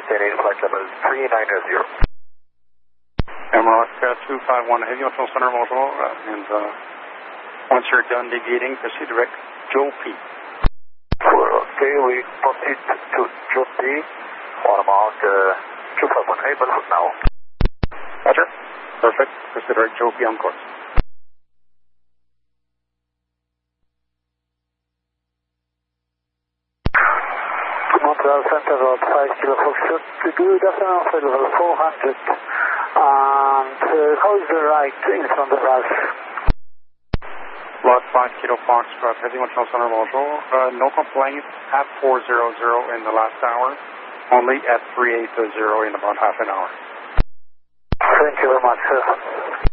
maintain flight level 390. MROC 251 Heavy Control Center, bonjour, and once you're done deviating, proceed direct Joe P. Okay, we proceed to Joe P. On mark 251, able now. Roger. Perfect. Proceed direct Joe P on course. Montreal Center Road 5 Kilo Foxtrot. Good afternoon, flight level 400. And how is the right in front of us? Lot 5 Kilo Foxtrot, Heavy Control Center, bonjour. No complaints at 400 in the last hour, only at 380 in about half an hour. Thank you very much, sir.